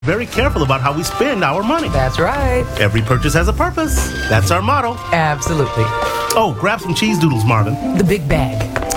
Very careful about how we spend our money. That's right. Every purchase has a purpose. That's our motto. Absolutely. Oh, grab some cheese doodles, Marvin. The big bag.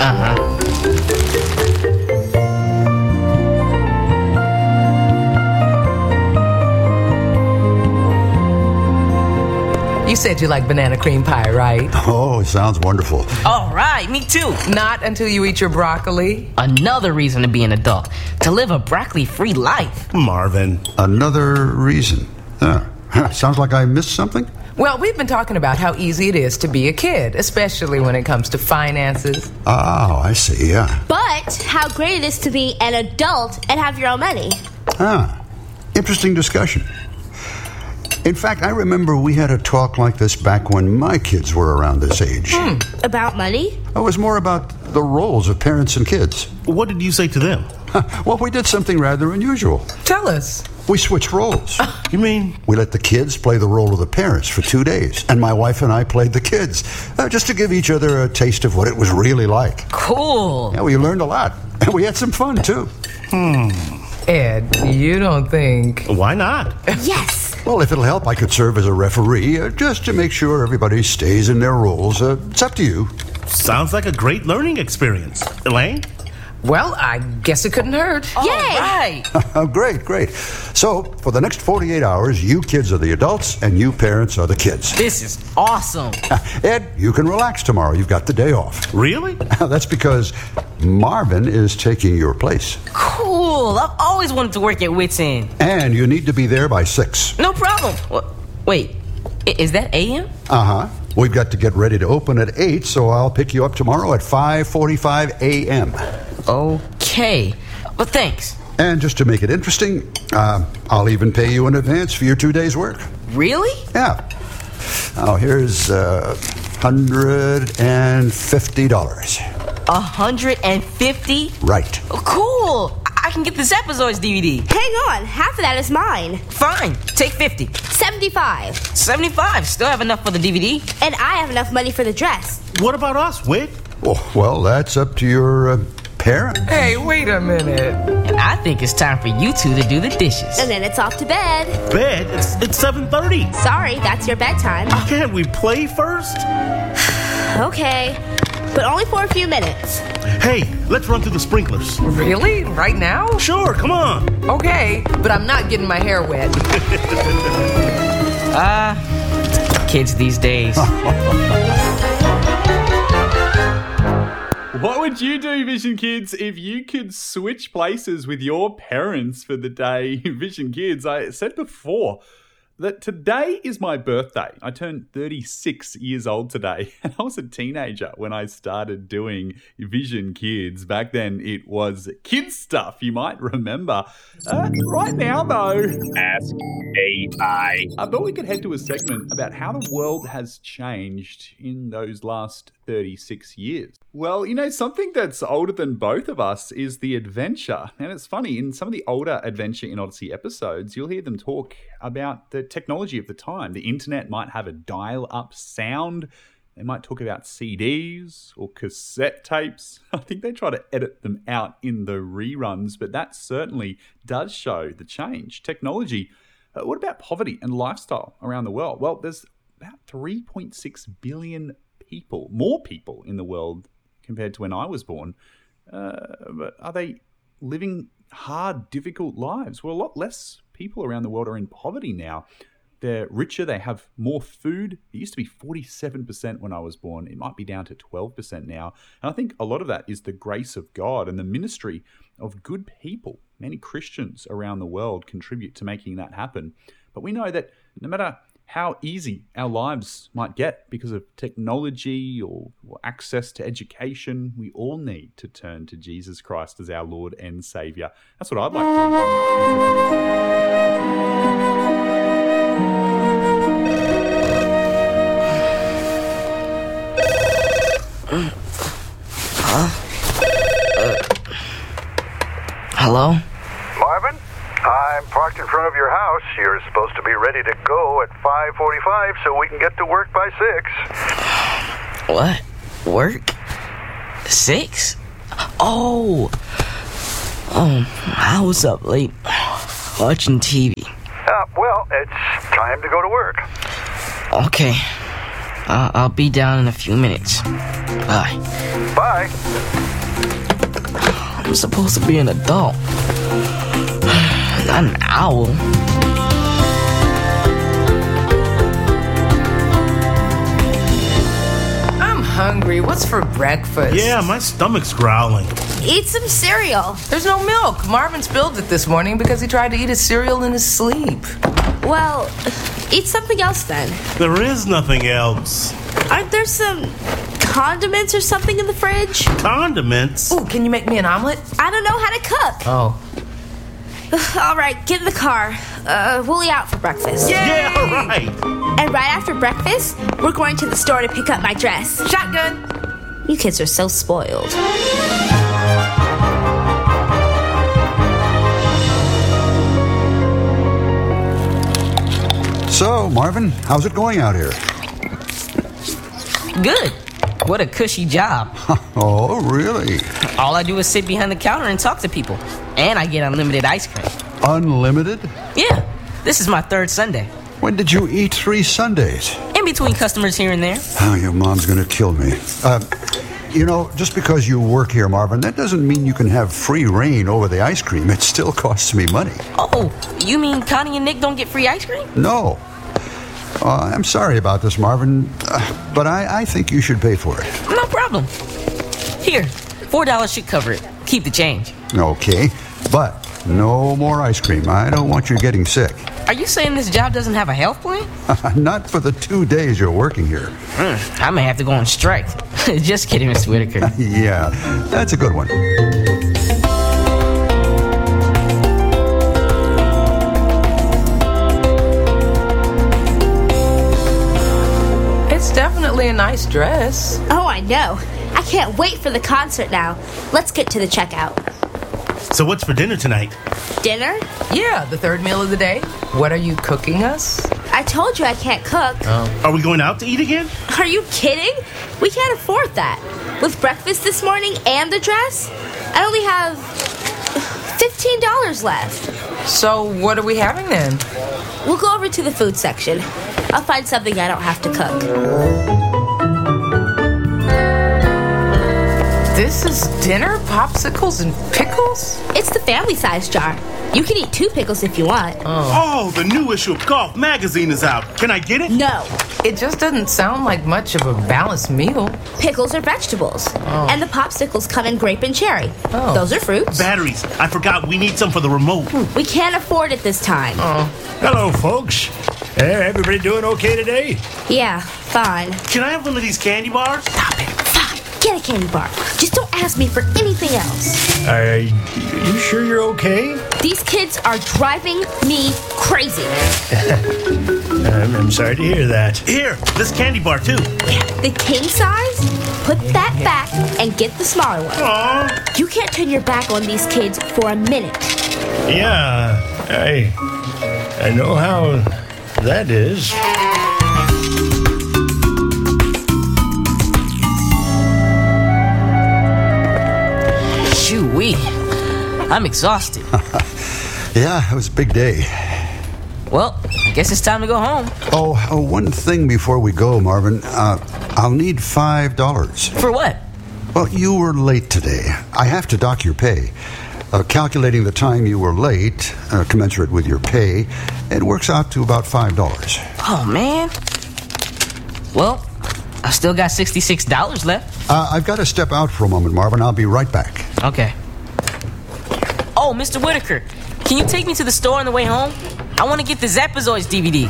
You said you like banana cream pie, right? Oh, it sounds wonderful. All right, me too. Not until you eat your broccoli. Another reason to be an adult. To live a broccoli-free life. Marvin. Another reason. Sounds like I missed something? Well, we've been talking about how easy it is to be a kid, especially when it comes to finances. Oh, I see, yeah. But how great it is to be an adult and have your own money. Interesting discussion. In fact, I remember we had a talk like this back when my kids were around this age. About money? It was more about the roles of parents and kids. What did you say to them? Well, we did something rather unusual. Tell us. We switched roles. You mean? We let the kids play the role of the parents for 2 days, and my wife and I played the kids, just to give each other a taste of what it was really like. Cool. Yeah, we learned a lot, and we had some fun, too. Ed, you don't think... Why not? Yes. Well, if it'll help, I could serve as a referee, just to make sure everybody stays in their roles. It's up to you. Sounds like a great learning experience. Elaine? Well, I guess it couldn't hurt. All Yay. right. Great. So, for the next 48 hours, you kids are the adults, and you parents are the kids. This is awesome. Ed, you can relax tomorrow. You've got the day off. Really? That's because Marvin is taking your place. Cool. I've always wanted to work at Wits End. And you need to be there by 6. No problem. Wait, is that AM? We've got to get ready to open at 8, so I'll pick you up tomorrow at 5:45 a.m. Okay. Well, thanks. And just to make it interesting, I'll even pay you in advance for your 2 days' work. Really? Yeah. Now, here's $150. 150? Right. Oh, cool. I can get this episode's DVD. Hang on, half of that is mine. Fine. Take 50. 75. 75. Still have enough for the DVD. And I have enough money for the dress. What about us, Whit? Oh, well, that's up to your parents. Hey, wait a minute. And I think it's time for you two to do the dishes. And then it's off to bed. Bed? It's 7:30. Sorry, that's your bedtime. Can't we play first? Okay, but only for a few minutes. Hey, let's run through the sprinklers. Really? Right now? Sure, come on. Okay, but I'm not getting my hair wet. Kids these days. What would you do, Vision Kids, if you could switch places with your parents for the day? Vision Kids, I said before that today is my birthday. I turned 36 years old today, and I was a teenager when I started doing Vision Kids. Back then, it was kids stuff, you might remember. Right now, though, Ask AI. I thought we could head to a segment about how the world has changed in those last 36 years. Well, you know, something that's older than both of us is the adventure. And it's funny, in some of the older Adventure in Odyssey episodes, you'll hear them talk about the technology of the time. The internet might have a dial-up sound. They might talk about CDs or cassette tapes. I think they try to edit them out in the reruns, but that certainly does show the change. Technology. What about poverty and lifestyle around the world? Well, there's about 3.6 billion people, more people in the world compared to when I was born. But are they living hard, difficult lives? Well, a lot less people around the world are in poverty now. They're richer, they have more food. It used to be 47% when I was born. It might be down to 12% now. And I think a lot of that is the grace of God and the ministry of good people. Many Christians around the world contribute to making that happen. But we know that no matter how easy our lives might get because of technology or access to education, we all need to turn to Jesus Christ as our Lord and Saviour. That's what I'd like to do. Hello? Marvin? I'm parked in front of your house. You're supposed to be ready to go at 5:45 so we can get to work by 6. What? Work? 6? Oh, I was up late watching TV. Well, it's time to go to work. Okay. I'll be down in a few minutes. Bye. Bye. I'm supposed to be an adult. Not an owl. I'm hungry. What's for breakfast? Yeah, my stomach's growling. Eat some cereal. There's no milk. Marvin spilled it this morning because he tried to eat his cereal in his sleep. Well, eat something else then. There is nothing else. Aren't there some condiments or something in the fridge? Condiments? Ooh, can you make me an omelet? I don't know how to cook. Oh. All right, get in the car. We'll eat out for breakfast. Yeah, right. And right after breakfast, we're going to the store to pick up my dress. Shotgun. You kids are so spoiled. So, Marvin, how's it going out here? Good. What a cushy job. Oh, really? All I do is sit behind the counter and talk to people. And I get unlimited ice cream. Unlimited? Yeah, this is my third Sunday. When did you eat 3 Sundays? In between customers here and there. Oh, your mom's gonna kill me. Just because you work here, Marvin, that doesn't mean you can have free reign over the ice cream. It still costs me money. Oh, you mean Connie and Nick don't get free ice cream? No. I'm sorry about this, Marvin, but I think you should pay for it. No problem. Here, $4 should cover it. Keep the change. Okay, but no more ice cream. I don't want you getting sick. Are you saying this job doesn't have a health plan? Not for the 2 days you're working here. I may have to go on strike. Just kidding, Mr. Whitaker. Yeah, that's a good one. It's definitely a nice dress. Oh, I know. I can't wait for the concert now. Let's get to the checkout. So what's for dinner tonight? Dinner? Yeah, the third meal of the day. What are you cooking us? I told you I can't cook. Are we going out to eat again? Are you kidding? We can't afford that. With breakfast this morning and the dress, I only have $15 left. So what are we having then? We'll go over to the food section. I'll find something I don't have to cook. This is dinner? Popsicles and pickles? It's the family size jar. You can eat 2 pickles if you want. Oh, the new issue of Golf magazine is out. Can I get it? No. It just doesn't sound like much of a balanced meal. Pickles are vegetables. And the popsicles come in grape and cherry. Oh. Those are fruits. Batteries. I forgot we need some for the remote. We can't afford it this time. Hello, folks. Everybody doing okay today? Yeah, fine. Can I have one of these candy bars? Stop it. Fine. Get a candy bar. Just don't ask me for anything else. You sure you're okay? These kids are driving me crazy. I'm sorry to hear that. Here, this candy bar too. The king size? Put that back and get the smaller one. Aw. You can't turn your back on these kids for a minute. Yeah, I know how that is. Shoo-wee. I'm exhausted. Yeah, it was a big day. Well, I guess it's time to go home. Oh, one thing before we go, Marvin. I'll need $5. For what? Well, you were late today. I have to dock your pay. Calculating the time you were late, commensurate with your pay, it works out to about $5. Oh, man. Well, I still got $66 left. I've got to step out for a moment, Marvin. I'll be right back. Okay. Oh, Mr. Whitaker, can you take me to the store on the way home? I want to get the Zapazoids DVD.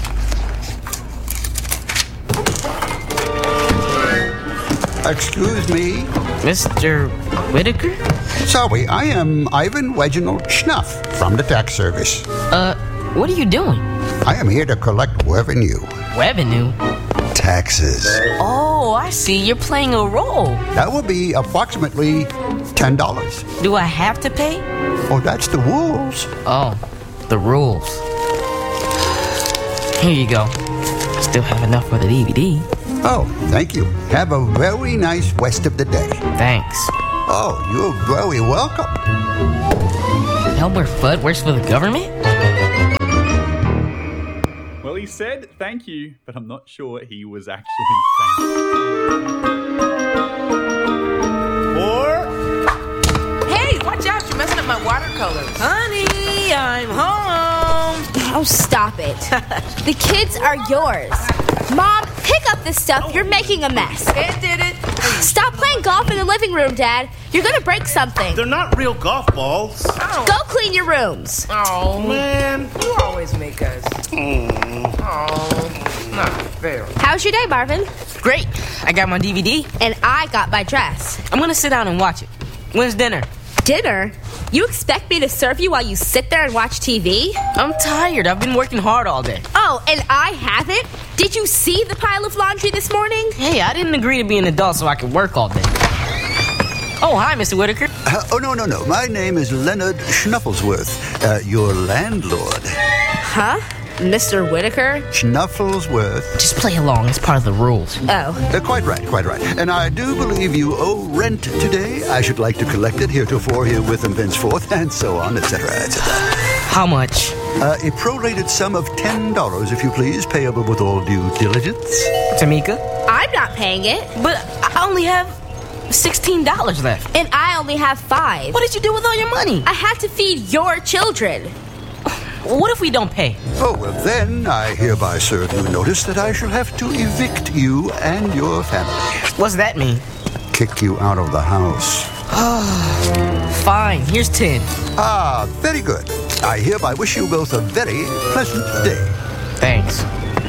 Excuse me. Mr. Whitaker? Sorry, I am Ivan Reginald Schnuff from the tax service. What are you doing? I am here to collect revenue. Revenue? Taxes. Oh, I see. You're playing a role. That will be approximately $10. Do I have to pay? Oh, that's the rules. Oh, the rules. Here you go. Still have enough for the DVD. Oh, thank you. Have a very nice rest of the day. Thanks. Oh, you're very welcome. Elmer Fudd works for the government? Well, he said thank you, but I'm not sure he was actually thanking Or Hey, watch out, you're messing up my watercolors. Honey, I'm home. Oh, stop it. The kids are yours. Mom, pick up this stuff. You're making a mess. Ed did it. Stop playing golf in the living room, Dad. You're gonna break something. they're not real golf balls. Go clean your rooms. Oh, Man. you always make us. Oh, not fair. How's your day, Marvin? Great. I got my DVD. And I got my dress. I'm gonna sit down and watch it. When's dinner? Dinner? You expect me to serve you while you sit there and watch TV? I'm tired. I've been working hard all day. Oh, and I haven't? Did you see the pile of laundry this morning? Hey, I didn't agree to be an adult so I could work all day. Oh, hi, Mr. Whitaker. No. My name is Leonard Schnufflesworth, your landlord. Huh? Mr. Whitaker? Schnufflesworth. Just play along. It's part of the rules. Oh. Quite right. And I do believe you owe rent today. I should like to collect it heretofore, herewith, and thenceforth, and so on, etc., etc. How much? A prorated sum of $10, if you please, payable with all due diligence. Tamika? I'm not paying it. But I only have $16 left. And I only have $5. What did you do with all your money? I had to feed your children. What if we don't pay? Oh, well, then I hereby serve you notice that I shall have to evict you and your family. What's that mean? Kick you out of the house. Fine, here's 10. Ah, very good. I hereby wish you both a very pleasant day. Thanks.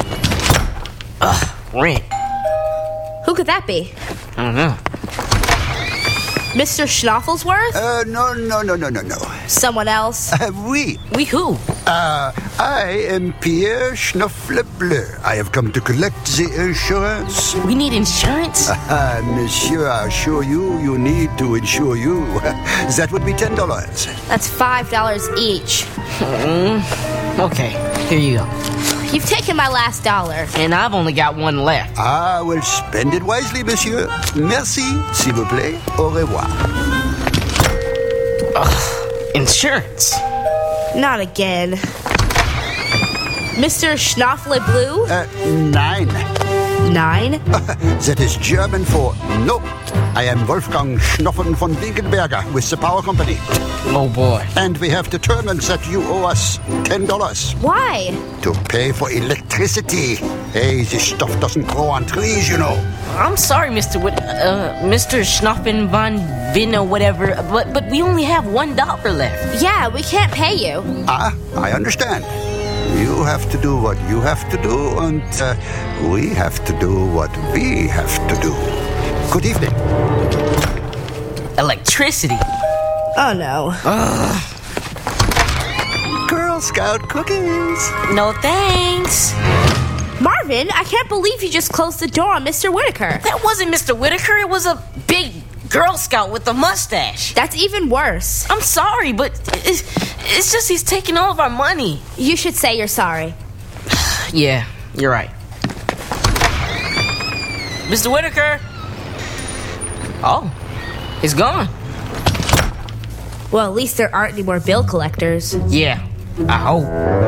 Rent. Who could that be? I don't know. Mr. Schnufflesworth? No. Someone else? Oui. We who? I am Pierre Schnufflebleu. I have come to collect the insurance. We need insurance? Monsieur, I assure you, you need to insure you. That would be $10. That's $5 each. Okay, here you go. You've taken my last dollar. And I've only got one left. I will spend it wisely, monsieur. Merci, s'il vous plaît. Au revoir. Insurance. Not again. Mr. Schnufflebleu? 9. 9? That is German for no. I am Wolfgang Schnoffen von Winkenberger with the power company. Oh boy. And we have determined that you owe us $10 Why? to pay for electricity. Hey, this stuff doesn't grow on trees, you know. I'm sorry, Mr. Mr. Schnoffen von Vinno, whatever, but we only have $1 left. Yeah, we can't pay you. I understand. You have to do what you have to do, and we have to do what we have to do. Good evening. Electricity. Oh, no. Girl Scout cookies. No thanks. Marvin, I can't believe you just closed the door on Mr. Whitaker. That wasn't Mr. Whitaker. It was a big Girl Scout with a mustache. That's even worse. I'm sorry, but it's just he's taking all of our money. You should say you're sorry. Yeah, you're right. Mr. Whitaker. Oh, he's gone. Well, at least there aren't any more bill collectors. Yeah, I hope.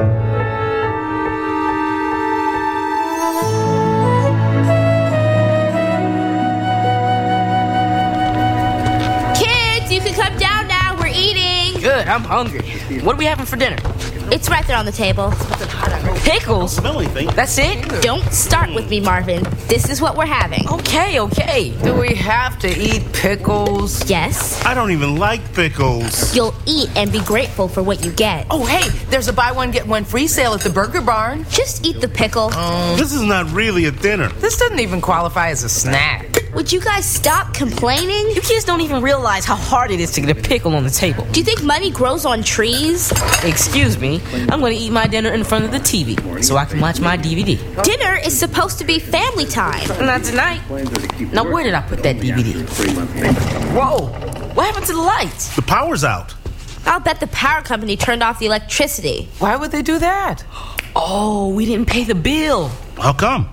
Kids, you can come down now. We're eating. Good, I'm hungry. What are we having for dinner? It's right there on the table. Pickles? Smell anything? That's it? Don't start with me, Marvin. This is what we're having. Okay. Do we have to eat pickles? Yes. I don't even like pickles. You'll eat and be grateful for what you get. Oh, hey, there's a buy one, get one free sale at the Burger Barn. Just eat the pickle. This is not really a dinner. This doesn't even qualify as a snack. Would you guys stop complaining? You kids don't even realize how hard it is to get a pickle on the table. Do you think money grows on trees? Excuse me, I'm gonna eat my dinner in front of the TV so I can watch my DVD. Dinner is supposed to be family time. Not tonight. Now where did I put that DVD? Whoa, what happened to the lights? The power's out. I'll bet the power company turned off the electricity. Why would they do that? Oh, we didn't pay the bill. How come?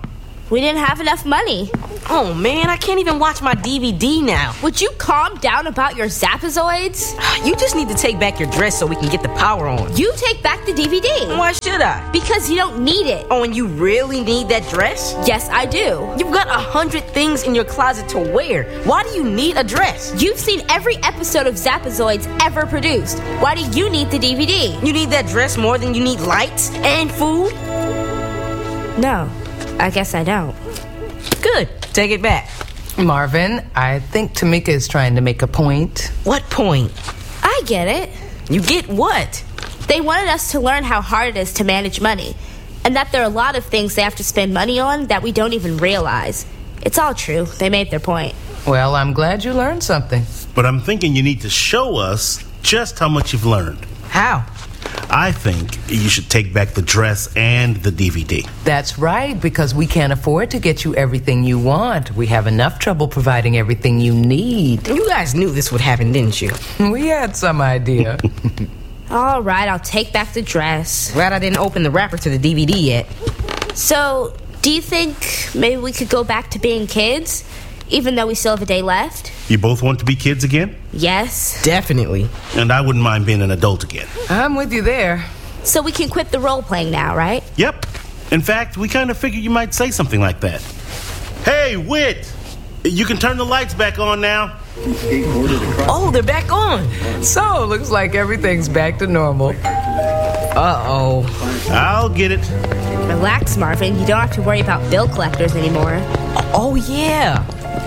We didn't have enough money. Oh, man, I can't even watch my DVD now. Would you calm down about your Zapazoids? You just need to take back your dress so we can get the power on. You take back the DVD. Why should I? Because you don't need it. Oh, and you really need that dress? Yes, I do. You've got 100 things in your closet to wear. Why do you need a dress? You've seen every episode of Zapazoids ever produced. Why do you need the DVD? You need that dress more than you need lights and food? No, I guess I don't. Good. Take it back. Marvin, I think Tamika is trying to make a point. What point? I get it. You get what? They wanted us to learn how hard it is to manage money, and that there are a lot of things they have to spend money on that we don't even realize. It's all true. They made their point. Well, I'm glad you learned something. But I'm thinking you need to show us just how much you've learned. How? I think you should take back the dress and the DVD. That's right, because we can't afford to get you everything you want. We have enough trouble providing everything you need. You guys knew this would happen, didn't you? We had some idea. All right, I'll take back the dress. Glad I didn't open the wrapper to the DVD yet. So, do you think maybe we could go back to being kids, even though we still have a day left? You both want to be kids again? Yes. Definitely. And I wouldn't mind being an adult again. I'm with you there. So we can quit the role playing now, right? Yep. In fact, we kind of figured you might say something like that. Hey, Whit! You can turn the lights back on now. Oh, they're back on. So, looks like everything's back to normal. Uh-oh. I'll get it. Relax, Marvin. You don't have to worry about bill collectors anymore. Oh, yeah.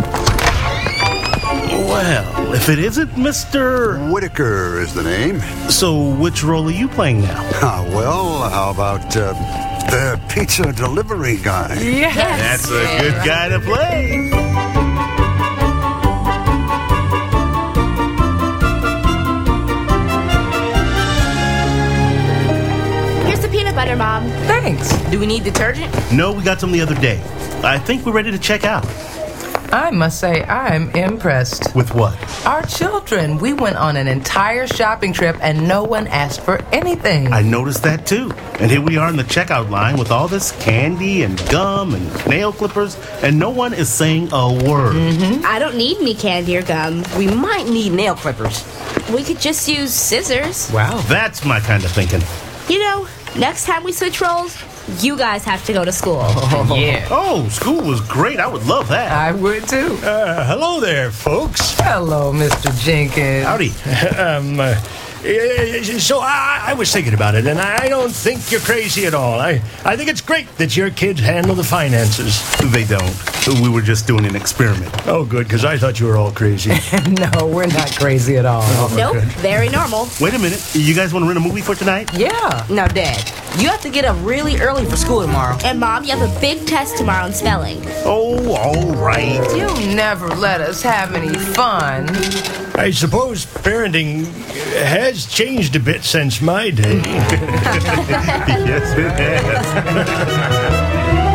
Well, if it isn't Mr. Whitaker is the name. So, which role are you playing now? Well, how about the pizza delivery guy? Yes. That's a good guy to play. Here's the peanut butter, Mom. Thanks. Do we need detergent? No, we got some the other day. I think we're ready to check out. I must say, I'm impressed. With what? Our children. We went on an entire shopping trip and no one asked for anything. I noticed that too. And here we are in the checkout line with all this candy and gum and nail clippers, and no one is saying a word. I don't need any candy or gum. We might need nail clippers. We could just use scissors. Wow. That's my kind of thinking. You know, next time we switch roles, you guys have to go to school. Yeah. Oh, school was great. I would love that. I would too. Hello there, folks. Hello, Mr. Jenkins. Howdy. So I was thinking about it, and I don't think you're crazy at all. I think it's great that your kids handle the finances. They don't. We were just doing an experiment. Oh, good, because I thought you were all crazy. No, we're not crazy at all. Nope, very normal. Wait a minute. You guys want to rent a movie for tonight? Yeah. Now, Dad, you have to get up really early for school tomorrow. And Mom, you have a big test tomorrow in spelling. Oh, all right. You never let us have any fun. I suppose parenting has changed a bit since my day. Yes, it has.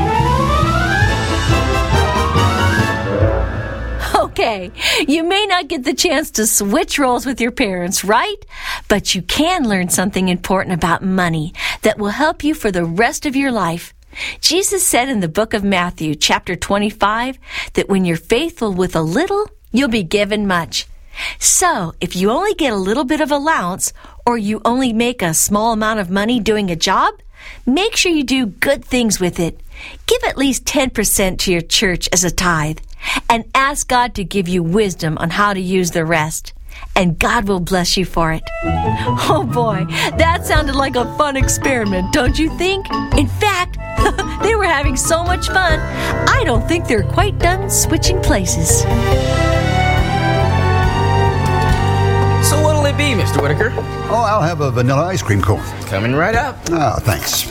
Okay, you may not get the chance to switch roles with your parents, right? But you can learn something important about money that will help you for the rest of your life. Jesus said in the book of Matthew, chapter 25, that when you're faithful with a little, you'll be given much. So, if you only get a little bit of allowance, or you only make a small amount of money doing a job, make sure you do good things with it. Give at least 10% to your church as a tithe, and ask God to give you wisdom on how to use the rest. And God will bless you for it. Oh boy, that sounded like a fun experiment, don't you think? In fact, they were having so much fun, I don't think they're quite done switching places. So what'll it be, Mr. Whitaker? Oh, I'll have a vanilla ice cream cone. Coming right up. Ah, thanks.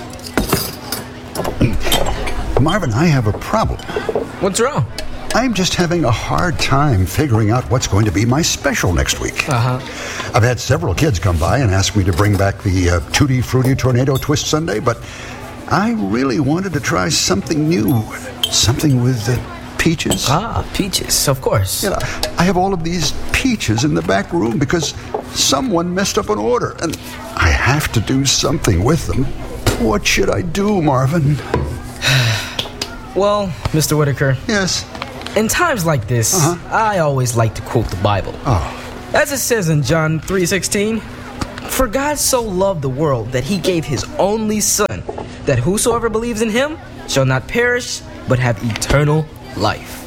Marvin, I have a problem. What's wrong? I'm just having a hard time figuring out what's going to be my special next week. I've had several kids come by and ask me to bring back the Tutti Frutti Tornado Twist Sundae, but I really wanted to try something new. Something with peaches. Ah, peaches, of course. You know, I have all of these peaches in the back room because someone messed up an order, and I have to do something with them. What should I do, Marvin? Well, Mr. Whitaker. Yes? In times like this, I always like to quote the Bible. Oh. As it says in John 3:16, "For God so loved the world that he gave his only Son, that whosoever believes in him shall not perish, but have eternal life."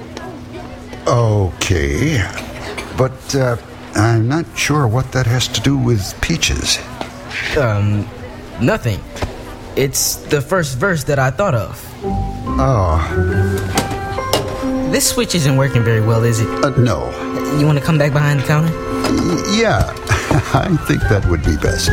Okay. But I'm not sure what that has to do with peaches. Nothing. It's the first verse that I thought of. Oh. This switch isn't working very well, is it? No. You want to come back behind the counter? Yeah, I think that would be best.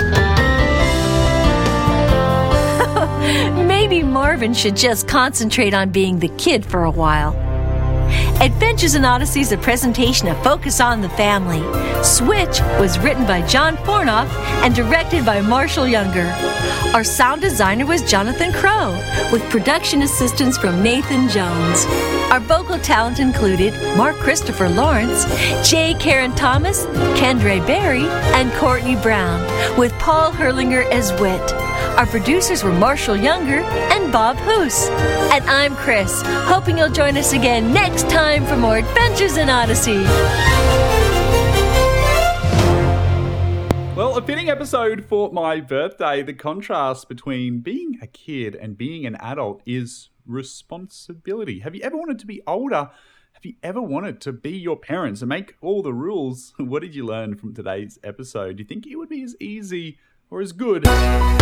Maybe Marvin should just concentrate on being the kid for a while. Adventures in Odyssey is a presentation of Focus on the Family. Switch was written by John Fornoff and directed by Marshall Younger. Our sound designer was Jonathan Crow, with production assistance from Nathan Jones. Our vocal talent included Mark Christopher Lawrence, J. Karen Thomas, Kendra Berry, and Courtney Brown, with Paul Herlinger as Wit. Our producers were Marshall Younger and Bob Hoos. And I'm Chris, hoping you'll join us again next time for more Adventures in Odyssey. Well, a fitting episode for my birthday. The contrast between being a kid and being an adult is responsibility. Have you ever wanted to be older? Have you ever wanted to be your parents and make all the rules? What did you learn from today's episode? Do you think it would be as easy or as good